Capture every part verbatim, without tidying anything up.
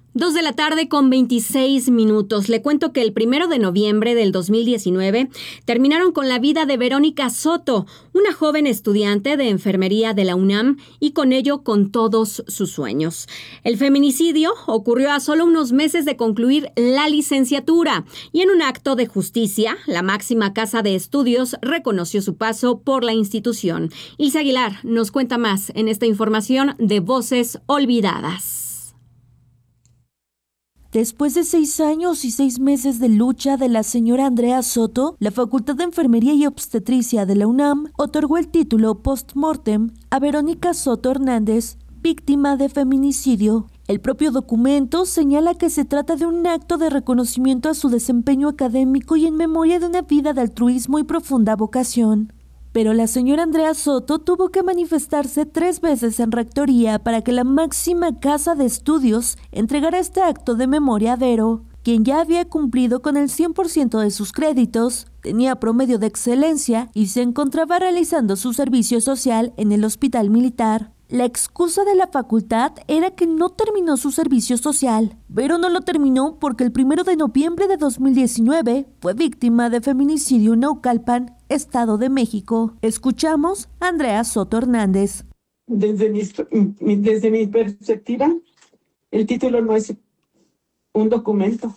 Dos de la tarde con veintiséis minutos. Le cuento que el primero de noviembre del dos mil diecinueve terminaron con la vida de Verónica Soto, una joven estudiante de enfermería de la UNAM y con ello con todos sus sueños. El feminicidio ocurrió a solo unos meses de concluir la licenciatura y en un acto de justicia, la máxima casa de estudios reconoció su paso por la institución. Ilse Aguilar nos cuenta más en esta información de Voces Olvidadas. Después de seis años y seis meses de lucha de la señora Andrea Soto, la Facultad de Enfermería y Obstetricia de la UNAM otorgó el título post-mortem a Verónica Soto Hernández, víctima de feminicidio. El propio documento señala que se trata de un acto de reconocimiento a su desempeño académico y en memoria de una vida de altruismo y profunda vocación. Pero la señora Andrea Soto tuvo que manifestarse tres veces en rectoría para que la máxima casa de estudios entregara este acto de memoria a Vero, quien ya había cumplido con el cien por ciento de sus créditos, tenía promedio de excelencia y se encontraba realizando su servicio social en el hospital militar. La excusa de la facultad era que no terminó su servicio social. Vero no lo terminó porque el primero de noviembre de dos mil diecinueve fue víctima de feminicidio en Naucalpan, Estado de México. Escuchamos a Andrea Soto Hernández. Desde mi, desde mi perspectiva, el título no es un documento.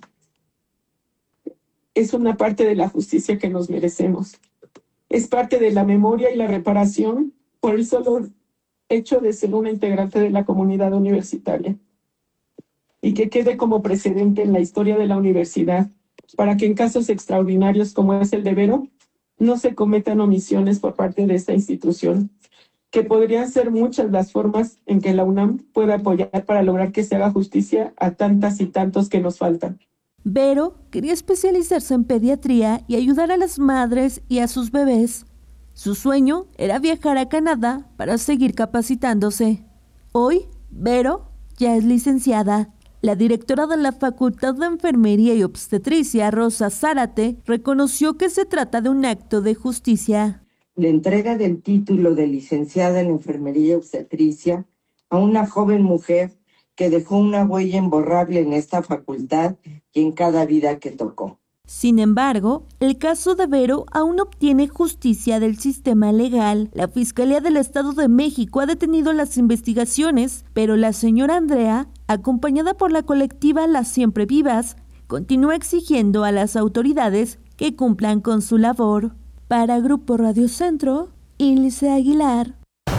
Es una parte de la justicia que nos merecemos. Es parte de la memoria y la reparación por el solo hecho de ser una integrante de la comunidad universitaria y que quede como precedente en la historia de la universidad para que en casos extraordinarios como es el de Vero no se cometan omisiones por parte de esta institución, que podrían ser muchas las formas en que la UNAM pueda apoyar para lograr que se haga justicia a tantas y tantos que nos faltan. Vero quería especializarse en pediatría y ayudar a las madres y a sus bebés. Su sueño era viajar a Canadá para seguir capacitándose. Hoy, Vero ya es licenciada. La directora de la Facultad de Enfermería y Obstetricia, Rosa Zárate, reconoció que se trata de un acto de justicia. La entrega del título de licenciada en Enfermería y Obstetricia a una joven mujer que dejó una huella imborrable en esta facultad y en cada vida que tocó. Sin embargo, el caso de Vero aún no obtiene justicia del sistema legal. La Fiscalía del Estado de México ha detenido las investigaciones, pero la señora Andrea, acompañada por la colectiva Las Siempre Vivas, continúa exigiendo a las autoridades que cumplan con su labor. Para Grupo Radio Centro, Ilse Aguilar.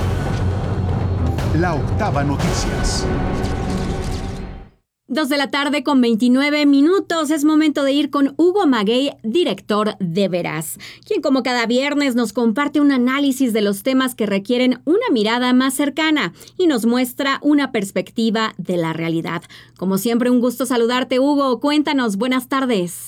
La Octava Noticias. Dos de la tarde con veintinueve minutos. Es momento de ir con Hugo Maguey, director de Veraz, quien como cada viernes nos comparte un análisis de los temas que requieren una mirada más cercana y nos muestra una perspectiva de la realidad. Como siempre, un gusto saludarte, Hugo. Cuéntanos, buenas tardes.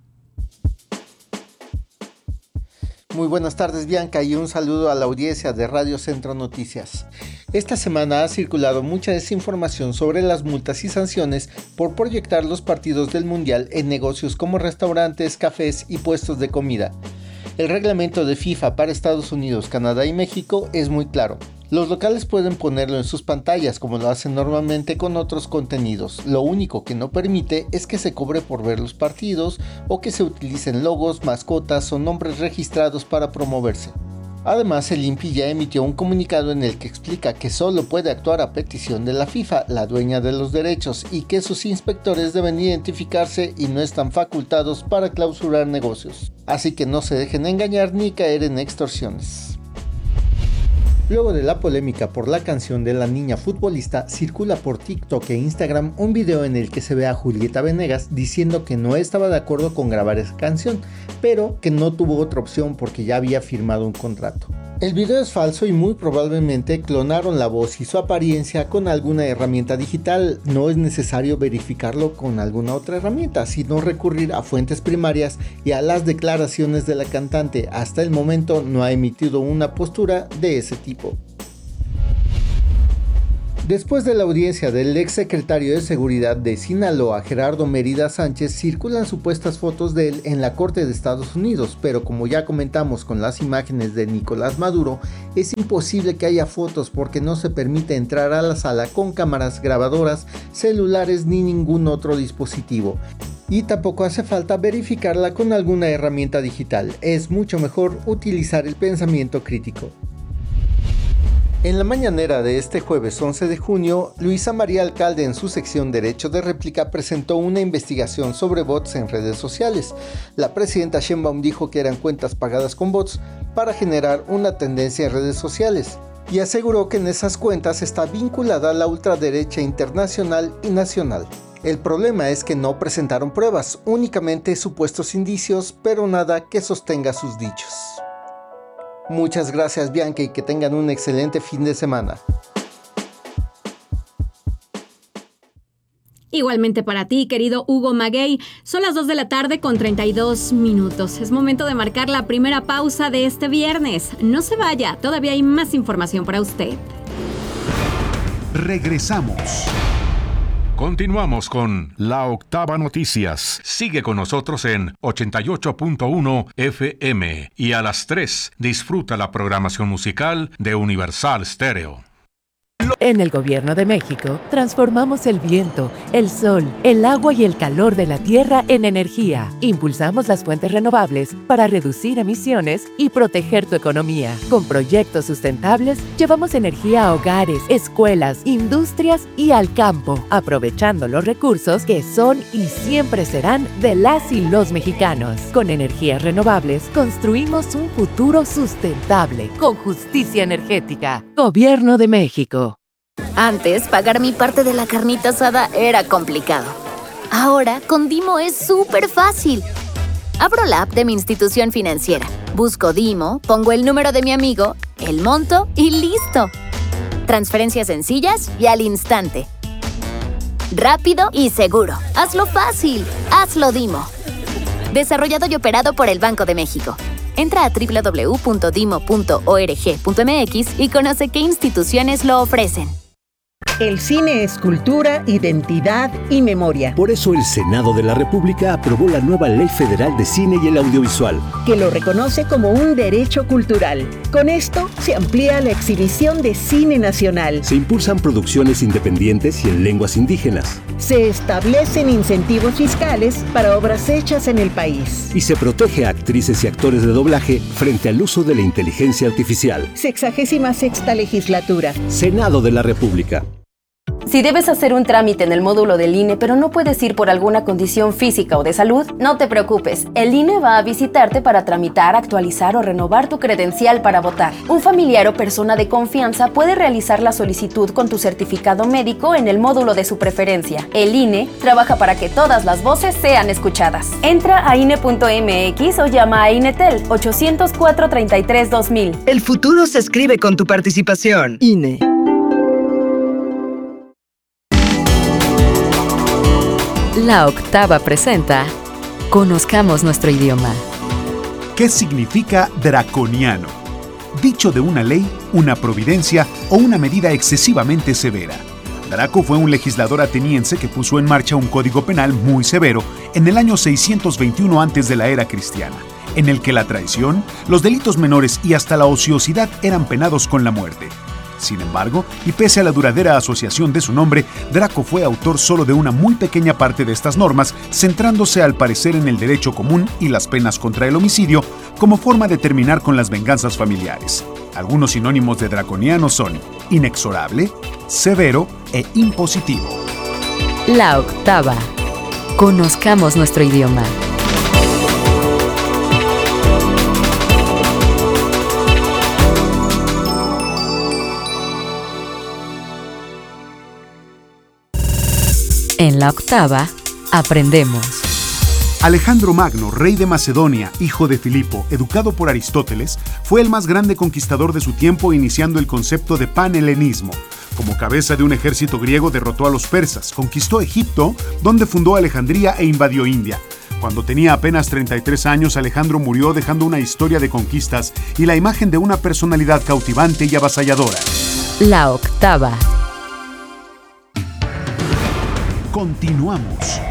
Muy buenas tardes, Bianca, y un saludo a la audiencia de Radio Centro Noticias. Esta semana ha circulado mucha desinformación sobre las multas y sanciones por proyectar los partidos del Mundial en negocios como restaurantes, cafés y puestos de comida. El reglamento de FIFA para Estados Unidos, Canadá y México es muy claro. Los locales pueden ponerlo en sus pantallas como lo hacen normalmente con otros contenidos. Lo único que no permite es que se cobre por ver los partidos o que se utilicen logos, mascotas o nombres registrados para promoverse. Además, el I N P I ya emitió un comunicado en el que explica que solo puede actuar a petición de la FIFA, la dueña de los derechos, y que sus inspectores deben identificarse y no están facultados para clausurar negocios. Así que no se dejen engañar ni caer en extorsiones. Luego de la polémica por la canción de la niña futbolista, circula por TikTok e Instagram un video en el que se ve a Julieta Venegas diciendo que no estaba de acuerdo con grabar esa canción, pero que no tuvo otra opción porque ya había firmado un contrato. El video es falso y muy probablemente clonaron la voz y su apariencia con alguna herramienta digital. No es necesario verificarlo con alguna otra herramienta, sino recurrir a fuentes primarias y a las declaraciones de la cantante. Hasta el momento no ha emitido una postura de ese tipo. Después de la audiencia del exsecretario de Seguridad de Sinaloa, Gerardo Mérida Sánchez, circulan supuestas fotos de él en la Corte de Estados Unidos, pero como ya comentamos con las imágenes de Nicolás Maduro, es imposible que haya fotos porque no se permite entrar a la sala con cámaras grabadoras, celulares ni ningún otro dispositivo. Y tampoco hace falta verificarla con alguna herramienta digital, es mucho mejor utilizar el pensamiento crítico. En la mañanera de este jueves once de junio, Luisa María Alcalde en su sección Derecho de Réplica presentó una investigación sobre bots en redes sociales. La presidenta Sheinbaum dijo que eran cuentas pagadas con bots para generar una tendencia en redes sociales y aseguró que en esas cuentas está vinculada la ultraderecha internacional y nacional. El problema es que no presentaron pruebas, únicamente supuestos indicios, pero nada que sostenga sus dichos. Muchas gracias, Bianca, y que tengan un excelente fin de semana. Igualmente para ti, querido Hugo Maguey. Son las dos de la tarde con treinta y dos minutos. Es momento de marcar la primera pausa de este viernes. No se vaya, todavía hay más información para usted. Regresamos. Continuamos con La Octava Noticias. Sigue con nosotros en ochenta y ocho punto uno F M y a las tres disfruta la programación musical de Universal Stereo. En el Gobierno de México, transformamos el viento, el sol, el agua y el calor de la tierra en energía. Impulsamos las fuentes renovables para reducir emisiones y proteger tu economía. Con proyectos sustentables, llevamos energía a hogares, escuelas, industrias y al campo, aprovechando los recursos que son y siempre serán de las y los mexicanos. Con energías renovables, construimos un futuro sustentable, con justicia energética. Gobierno de México. Antes, pagar mi parte de la carnita asada era complicado. Ahora, con Dimo es súper fácil. Abro la app de mi institución financiera, busco Dimo, pongo el número de mi amigo, el monto y ¡listo! Transferencias sencillas y al instante. Rápido y seguro. Hazlo fácil. Hazlo Dimo. Desarrollado y operado por el Banco de México. Entra a doble u doble u doble u punto dimo punto org punto m x y conoce qué instituciones lo ofrecen. El cine es cultura, identidad y memoria. Por eso el Senado de la República aprobó la nueva Ley Federal de Cine y el Audiovisual, que lo reconoce como un derecho cultural. Con esto se amplía la exhibición de cine nacional. Se impulsan producciones independientes y en lenguas indígenas. Se establecen incentivos fiscales para obras hechas en el país. Y se protege a actrices y actores de doblaje frente al uso de la inteligencia artificial. Sexagésima sexta legislatura. Senado de la República. Si debes hacer un trámite en el módulo del I N E pero no puedes ir por alguna condición física o de salud, no te preocupes. El I N E va a visitarte para tramitar, actualizar o renovar tu credencial para votar. Un familiar o persona de confianza puede realizar la solicitud con tu certificado médico en el módulo de su preferencia. El I N E trabaja para que todas las voces sean escuchadas. Entra a I N E punto m x o llama a INETEL ochocientos cuatro treinta y tres dos mil. El futuro se escribe con tu participación. I N E. La Octava presenta Conozcamos nuestro idioma. ¿Qué significa draconiano? Dicho de una ley, una providencia o una medida excesivamente severa. Draco fue un legislador ateniense que puso en marcha un código penal muy severo en el año seiscientos veintiuno antes de la era cristiana, en el que la traición, los delitos menores y hasta la ociosidad eran penados con la muerte. Sin embargo, y pese a la duradera asociación de su nombre, Draco fue autor solo de una muy pequeña parte de estas normas, centrándose al parecer en el derecho común y las penas contra el homicidio como forma de terminar con las venganzas familiares. Algunos sinónimos de draconiano son inexorable, severo e impositivo. La Octava. Conozcamos nuestro idioma. En la Octava, aprendemos. Alejandro Magno, rey de Macedonia, hijo de Filipo, educado por Aristóteles, fue el más grande conquistador de su tiempo, iniciando el concepto de panhelenismo. Como cabeza de un ejército griego derrotó a los persas, conquistó Egipto, donde fundó Alejandría e invadió India. Cuando tenía apenas treinta y tres años, Alejandro murió dejando una historia de conquistas y la imagen de una personalidad cautivante y avasalladora. La Octava. Continuamos.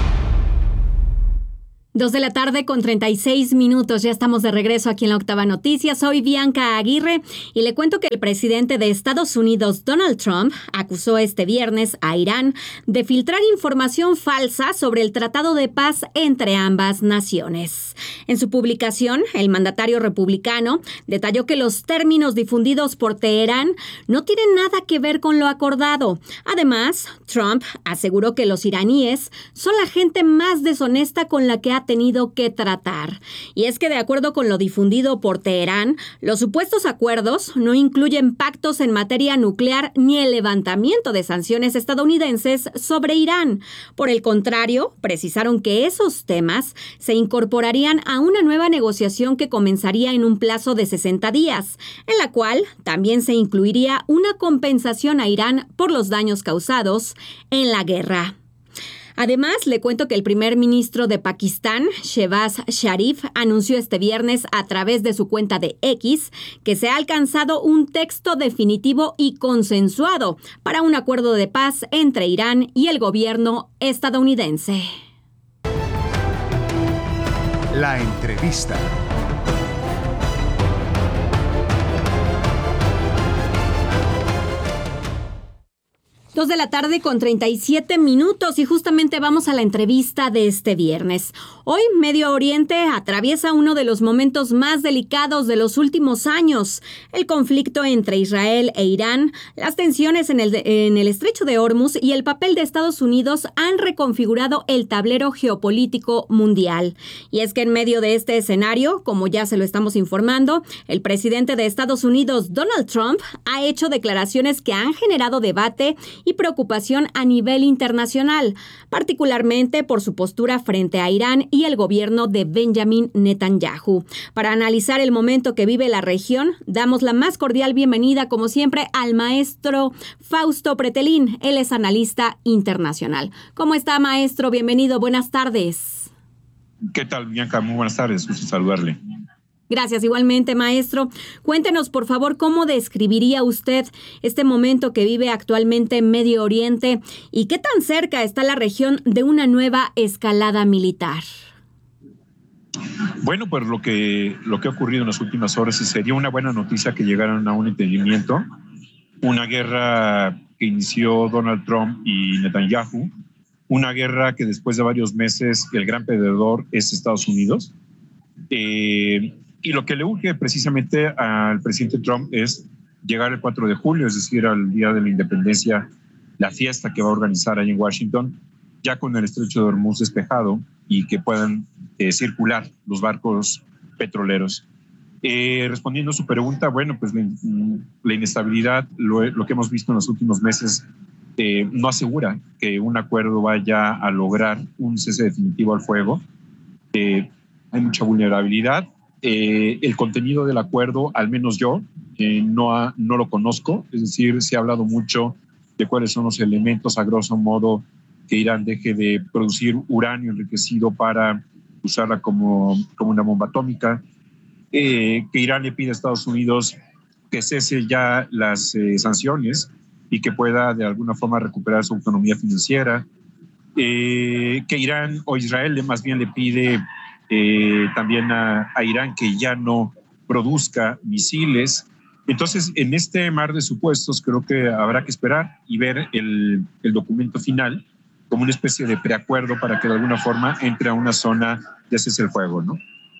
Dos de la tarde con treinta y seis minutos. Ya estamos de regreso aquí en la Octava Noticias. Soy Bianca Aguirre y le cuento que el presidente de Estados Unidos, Donald Trump, acusó este viernes a Irán de filtrar información falsa sobre el tratado de paz entre ambas naciones. En su publicación, el mandatario republicano detalló que los términos difundidos por Teherán no tienen nada que ver con lo acordado. Además, Trump aseguró que los iraníes son la gente más deshonesta con la que ha tenido que tratar. Y es que de acuerdo con lo difundido por Teherán, los supuestos acuerdos no incluyen pactos en materia nuclear ni el levantamiento de sanciones estadounidenses sobre Irán. Por el contrario, precisaron que esos temas se incorporarían a una nueva negociación que comenzaría en un plazo de sesenta días, en la cual también se incluiría una compensación a Irán por los daños causados en la guerra. Además, le cuento que el primer ministro de Pakistán, Shehbaz Sharif, anunció este viernes a través de su cuenta de X que se ha alcanzado un texto definitivo y consensuado para un acuerdo de paz entre Irán y el gobierno estadounidense. La entrevista. Dos de la tarde con treinta y siete minutos y justamente vamos a la entrevista de este viernes. Hoy Medio Oriente atraviesa uno de los momentos más delicados de los últimos años. El conflicto entre Israel e Irán, las tensiones en el, en el estrecho de Hormuz y el papel de Estados Unidos han reconfigurado el tablero geopolítico mundial. Y es que en medio de este escenario, como ya se lo estamos informando, el presidente de Estados Unidos, Donald Trump, ha hecho declaraciones que han generado debate y preocupación a nivel internacional, particularmente por su postura frente a Irán y el gobierno de Benjamin Netanyahu. Para analizar el momento que vive la región, damos la más cordial bienvenida, como siempre, al maestro Fausto Pretelín. Él es analista internacional. ¿Cómo está, maestro? Bienvenido. Buenas tardes. ¿Qué tal, Bianca? Muy buenas tardes. Gusto saludarle. Gracias, igualmente, maestro. Cuéntenos, por favor, cómo describiría usted este momento que vive actualmente en Medio Oriente y qué tan cerca está la región de una nueva escalada militar. Bueno, pues lo que, lo que ha ocurrido en las últimas horas sería una buena noticia que llegaran a un entendimiento. Una guerra que inició Donald Trump y Netanyahu, una guerra que después de varios meses el gran perdedor es Estados Unidos. Eh, Y lo que le urge precisamente al presidente Trump es llegar el cuatro de julio, es decir, al día de la independencia, la fiesta que va a organizar ahí en Washington, ya con el estrecho de Hormuz despejado y que puedan eh, circular los barcos petroleros. Eh, respondiendo a su pregunta, bueno, pues la, la inestabilidad, lo, lo que hemos visto en los últimos meses, eh, no asegura que un acuerdo vaya a lograr un cese definitivo al fuego. Eh, hay mucha vulnerabilidad. Eh, el contenido del acuerdo, al menos yo, eh, no, ha, no lo conozco. Es decir, se ha hablado mucho de cuáles son los elementos, a grosso modo, que Irán deje de producir uranio enriquecido para usarla como, como una bomba atómica, eh, que Irán le pide a Estados Unidos que cese ya las eh, sanciones y que pueda de alguna forma recuperar su autonomía financiera, eh, que Irán o Israel más bien le pide Eh, también a, a Irán que ya no produzca misiles. Entonces, en este mar de supuestos, creo que habrá que esperar y ver el, el documento final como una especie de preacuerdo para que de alguna forma entre a una zona de cese el fuego, ¿no?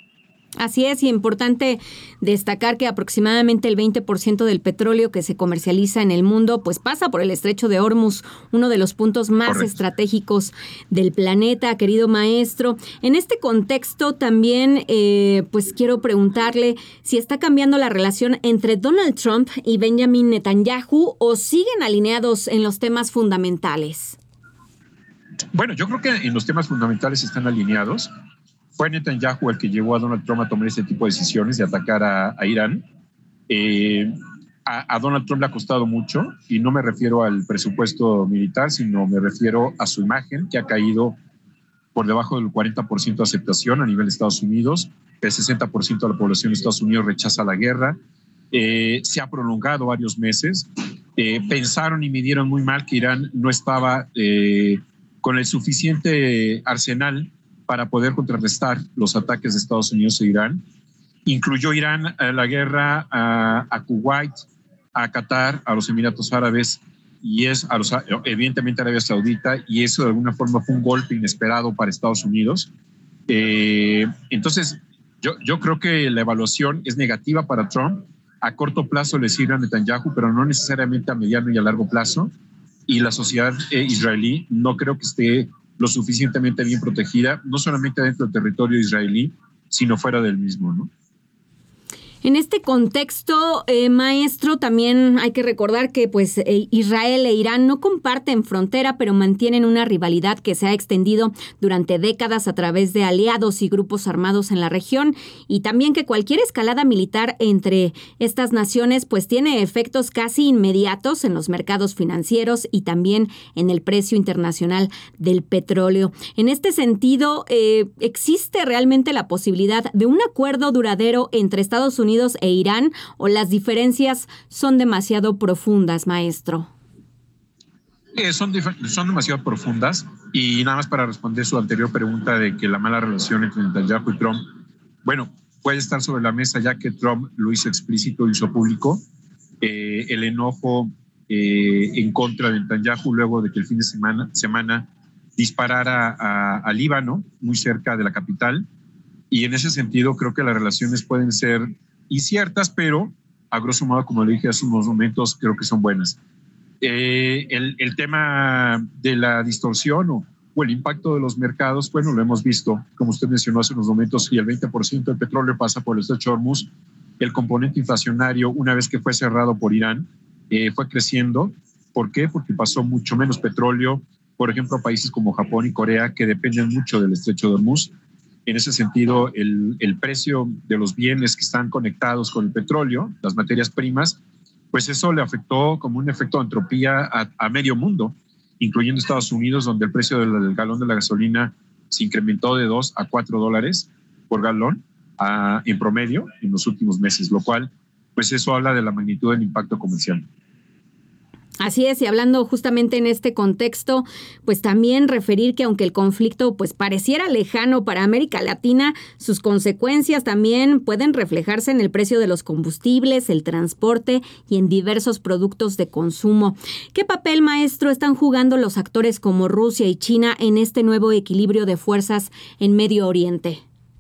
Así es, y importante destacar que aproximadamente el veinte por ciento del petróleo que se comercializa en el mundo pues pasa por el estrecho de Hormuz, uno de los puntos más Correcto. estratégicos del planeta, querido maestro. En este contexto también eh, pues quiero preguntarle si está cambiando la relación entre Donald Trump y Benjamin Netanyahu o siguen alineados en los temas fundamentales. Bueno, yo creo que en los temas fundamentales están alineados. Fue Netanyahu el que llevó a Donald Trump a tomar este tipo de decisiones de atacar a, a Irán. Eh, a, a Donald Trump le ha costado mucho, y no me refiero al presupuesto militar, sino me refiero a su imagen, que ha caído por debajo del cuarenta por ciento de aceptación a nivel de Estados Unidos. El sesenta por ciento de la población de Estados Unidos rechaza la guerra. Eh, se ha prolongado varios meses. Eh, pensaron y midieron muy mal que Irán no estaba... Eh, con el suficiente arsenal para poder contrarrestar los ataques de Estados Unidos e Irán. Incluyó Irán a la guerra a, a Kuwait, a Qatar, a los Emiratos Árabes y es a los, evidentemente Arabia Saudita, y eso de alguna forma fue un golpe inesperado para Estados Unidos. Eh, entonces, yo, yo creo que la evaluación es negativa para Trump. A corto plazo le sirve a Netanyahu, pero no necesariamente a mediano y a largo plazo. Y la sociedad eh, israelí no creo que esté lo suficientemente bien protegida, no solamente dentro del territorio israelí, sino fuera del mismo, ¿no? En este contexto, eh, maestro, también hay que recordar que pues eh, Israel e Irán no comparten frontera, pero mantienen una rivalidad que se ha extendido durante décadas a través de aliados y grupos armados en la región, y también que cualquier escalada militar entre estas naciones pues tiene efectos casi inmediatos en los mercados financieros y también en el precio internacional del petróleo. En este sentido, eh, ¿existe realmente la posibilidad de un acuerdo duradero entre Estados Unidos e Irán, o las diferencias son demasiado profundas, maestro? Eh, son, son demasiado profundas, y nada más para responder su anterior pregunta de que la mala relación entre Netanyahu y Trump, bueno, puede estar sobre la mesa ya que Trump lo hizo explícito, lo hizo público, eh, el enojo eh, en contra de Netanyahu luego de que el fin de semana, semana disparara a, a Líbano, muy cerca de la capital, y en ese sentido creo que las relaciones pueden ser inciertas, pero a grosso modo, como le dije hace unos momentos, creo que son buenas. Eh, el, el tema de la distorsión o, o el impacto de los mercados, bueno, lo hemos visto, como usted mencionó hace unos momentos, y el veinte por ciento del petróleo pasa por el estrecho de Hormuz. El componente inflacionario, una vez que fue cerrado por Irán, eh, fue creciendo. ¿Por qué? Porque pasó mucho menos petróleo, por ejemplo, a países como Japón y Corea, que dependen mucho del estrecho de Hormuz. En ese sentido, el, el precio de los bienes que están conectados con el petróleo, las materias primas, pues eso le afectó como un efecto de entropía a, a medio mundo, incluyendo Estados Unidos, donde el precio del, del galón de la gasolina se incrementó de dos a cuatro dólares por galón a, en promedio en los últimos meses, lo cual, pues eso habla de la magnitud del impacto comercial. Así es, y hablando justamente en este contexto, pues también referir que aunque el conflicto pues pareciera lejano para América Latina, sus consecuencias también pueden reflejarse en el precio de los combustibles, el transporte y en diversos productos de consumo. ¿Qué papel, maestro, están jugando los actores como Rusia y China en este nuevo equilibrio de fuerzas en Medio Oriente?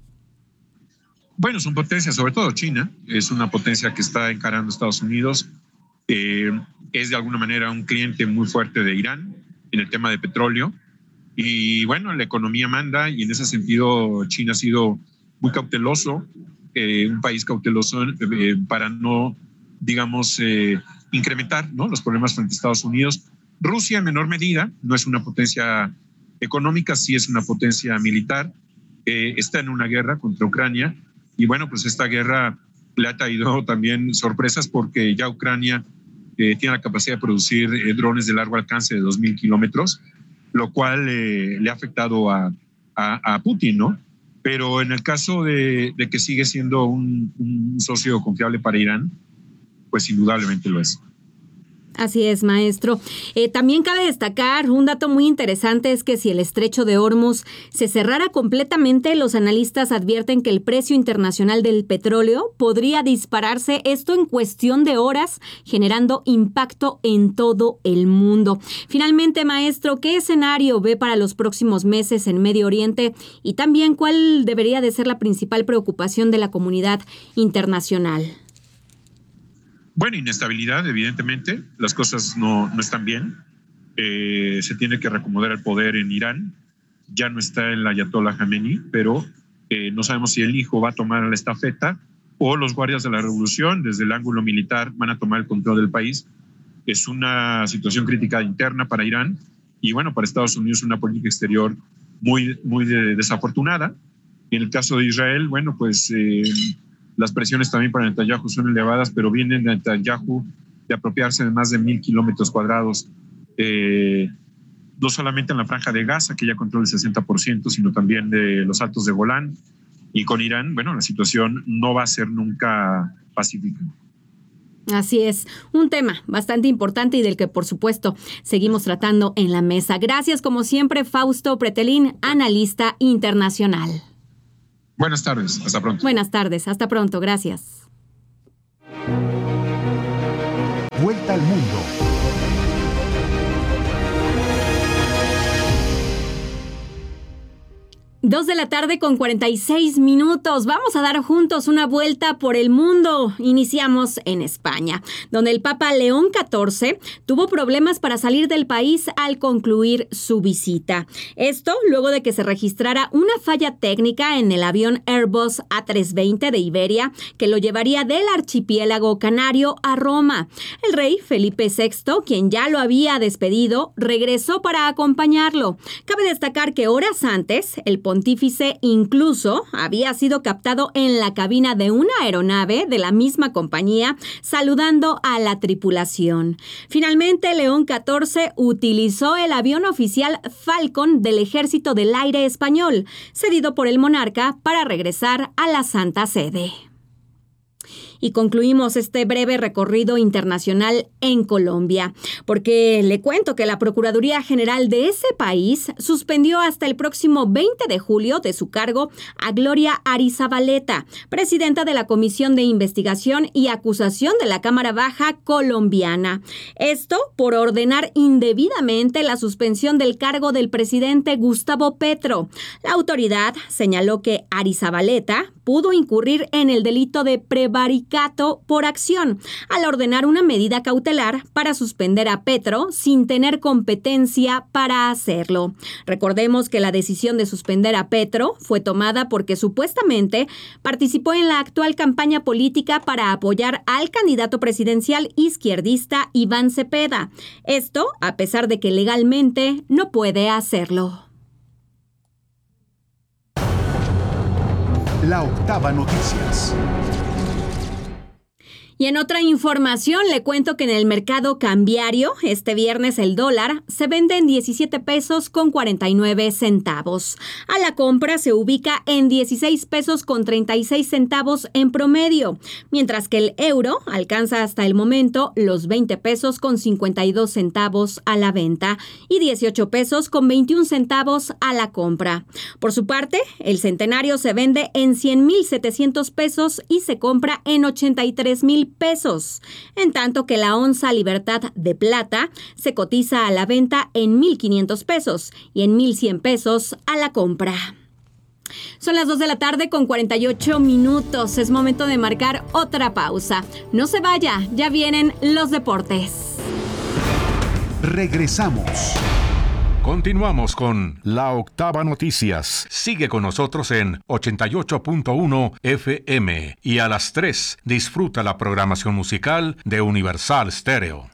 Bueno, son potencias, sobre todo China, es una potencia que está encarando a Estados Unidos. Eh, es de alguna manera un cliente muy fuerte de Irán en el tema de petróleo, y bueno, la economía manda, y en ese sentido China ha sido muy cauteloso, eh, un país cauteloso eh, para no, digamos, eh, incrementar, ¿no?, los problemas frente a Estados Unidos. Rusia en menor medida, no es una potencia económica, sí es una potencia militar, eh, está en una guerra contra Ucrania, y bueno, pues esta guerra le ha traído también sorpresas, porque ya Ucrania Eh, tiene la capacidad de producir eh, drones de largo alcance de dos mil kilómetros, lo cual eh, le ha afectado a, a, a Putin, ¿no? Pero en el caso de, de que sigue siendo un, un socio confiable para Irán, pues indudablemente lo es. Así es, maestro. Eh, también cabe destacar un dato muy interesante, es que si el estrecho de Hormuz se cerrara completamente, los analistas advierten que el precio internacional del petróleo podría dispararse, esto en cuestión de horas, generando impacto en todo el mundo. Finalmente, maestro, ¿qué escenario ve para los próximos meses en Medio Oriente? Y también, ¿cuál debería de ser la principal preocupación de la comunidad internacional? Bueno, inestabilidad, evidentemente. Las cosas no, no están bien. Eh, se tiene que reacomodar el poder en Irán. Ya no está el ayatollah Khamenei, pero eh, no sabemos si el hijo va a tomar la estafeta o los guardias de la revolución, desde el ángulo militar, van a tomar el control del país. Es una situación crítica interna para Irán, y bueno, para Estados Unidos una política exterior muy, muy de, desafortunada. En el caso de Israel, bueno, pues eh, las presiones también para Netanyahu son elevadas, pero vienen de Netanyahu de apropiarse de más de mil kilómetros cuadrados, eh, no solamente en la franja de Gaza, que ya controla el sesenta por ciento, sino también de los altos de Golán. Y con Irán, bueno, la situación no va a ser nunca pacífica. Así es, un tema bastante importante y del que, por supuesto, seguimos tratando en la mesa. Gracias, como siempre, Fausto Pretelín, analista internacional. Buenas tardes, hasta pronto. Buenas tardes, hasta pronto, gracias. Vuelta al mundo. Dos de la tarde con cuarenta y seis minutos. Vamos a dar juntos una vuelta por el mundo. Iniciamos en España, donde el Papa León catorce tuvo problemas para salir del país al concluir su visita. Esto luego de que se registrara una falla técnica en el avión Airbus A trescientos veinte de Iberia que lo llevaría del archipiélago canario a Roma. El rey Felipe sexto, quien ya lo había despedido, regresó para acompañarlo. Cabe destacar que horas antes, el pontífice incluso había sido captado en la cabina de una aeronave de la misma compañía, saludando a la tripulación. Finalmente, León catorce utilizó el avión oficial Falcon del Ejército del Aire Español, cedido por el monarca para regresar a la Santa Sede. Y concluimos este breve recorrido internacional en Colombia, porque le cuento que la Procuraduría General de ese país suspendió hasta el próximo veinte de julio de su cargo a Gloria Arizabaleta, presidenta de la Comisión de Investigación y Acusación de la Cámara Baja colombiana. Esto por ordenar indebidamente la suspensión del cargo del presidente Gustavo Petro. La autoridad señaló que Arizabaleta pudo incurrir en el delito de prevaricato por acción al ordenar una medida cautelar para suspender a Petro sin tener competencia para hacerlo. Recordemos que la decisión de suspender a Petro fue tomada porque supuestamente participó en la actual campaña política para apoyar al candidato presidencial izquierdista Iván Cepeda. Esto a pesar de que legalmente no puede hacerlo. La Octava Noticias. Y en otra información le cuento que en el mercado cambiario, este viernes el dólar se vende en diecisiete pesos con cuarenta y nueve centavos. A la compra se ubica en dieciséis pesos con treinta y seis centavos en promedio, mientras que el euro alcanza hasta el momento los veinte pesos con cincuenta y dos centavos a la venta y dieciocho pesos con veintiún centavos a la compra. Por su parte, el centenario se vende en cien mil setecientos pesos y se compra en ochenta y tres mil pesos, en tanto que la onza Libertad de plata se cotiza a la venta en mil quinientos pesos y en mil cien pesos a la compra. Son las dos de la tarde con cuarenta y ocho minutos. Es momento de marcar otra pausa. No se vaya, ya vienen los deportes. Regresamos. Continuamos con La Octava Noticias. Sigue con nosotros en ochenta y ocho punto uno F M y a las tres disfruta la programación musical de Universal Stereo.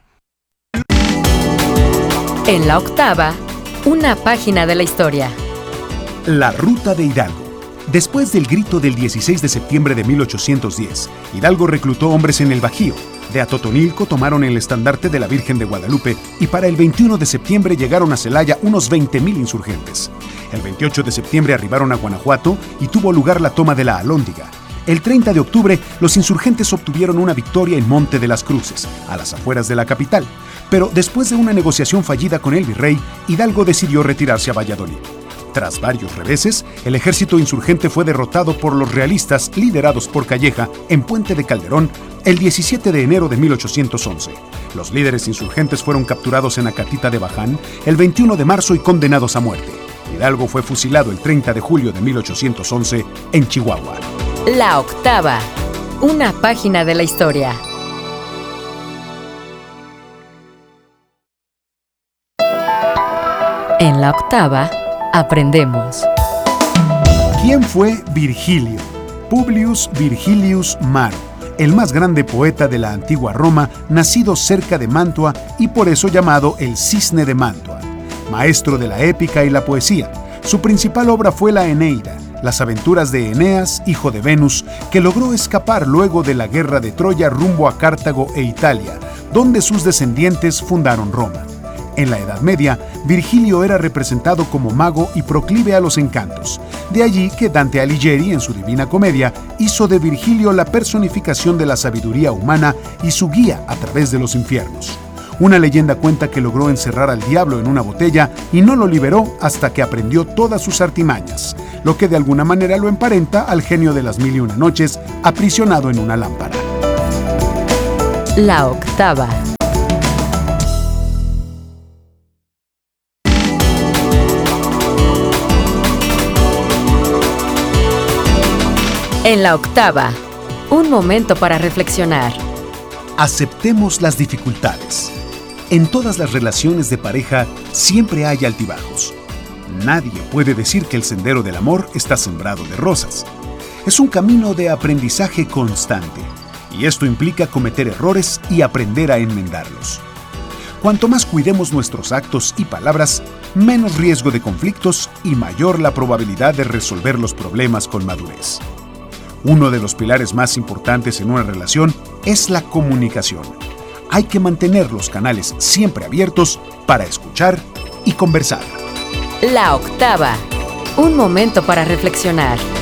En La Octava, una página de la historia. La Ruta de Hidalgo. Después del grito del dieciséis de septiembre de mil ochocientos diez, Hidalgo reclutó hombres en el Bajío. De Atotonilco tomaron el estandarte de la Virgen de Guadalupe y para el veintiuno de septiembre llegaron a Celaya unos veinte mil insurgentes. El veintiocho de septiembre arribaron a Guanajuato y tuvo lugar la toma de la Alhóndiga. El treinta de octubre, los insurgentes obtuvieron una victoria en Monte de las Cruces, a las afueras de la capital. Pero después de una negociación fallida con el virrey, Hidalgo decidió retirarse a Valladolid. Tras varios reveses, el ejército insurgente fue derrotado por los realistas liderados por Calleja en Puente de Calderón el diecisiete de enero de mil ochocientos once. Los líderes insurgentes fueron capturados en Acatita de Baján el veintiuno de marzo y condenados a muerte. Hidalgo fue fusilado el treinta de julio de mil ochocientos once en Chihuahua. La Octava, una página de la historia. En La Octava, aprendemos. ¿Quién fue Virgilio? Publius Virgilius Maro, el más grande poeta de la antigua Roma, nacido cerca de Mantua y por eso llamado el Cisne de Mantua. Maestro de la épica y la poesía, su principal obra fue la Eneida, las aventuras de Eneas, hijo de Venus, que logró escapar luego de la guerra de Troya rumbo a Cartago e Italia, donde sus descendientes fundaron Roma. En la Edad Media, Virgilio era representado como mago y proclive a los encantos. De allí que Dante Alighieri, en su Divina Comedia, hizo de Virgilio la personificación de la sabiduría humana y su guía a través de los infiernos. Una leyenda cuenta que logró encerrar al diablo en una botella y no lo liberó hasta que aprendió todas sus artimañas, lo que de alguna manera lo emparenta al genio de las mil y una noches, aprisionado en una lámpara. La octava. En la octava, un momento para reflexionar. Aceptemos las dificultades. En todas las relaciones de pareja siempre hay altibajos. Nadie puede decir que el sendero del amor está sembrado de rosas. Es un camino de aprendizaje constante, y esto implica cometer errores y aprender a enmendarlos. Cuanto más cuidemos nuestros actos y palabras, menos riesgo de conflictos y mayor la probabilidad de resolver los problemas con madurez. Uno de los pilares más importantes en una relación es la comunicación. Hay que mantener los canales siempre abiertos para escuchar y conversar. La octava, un momento para reflexionar.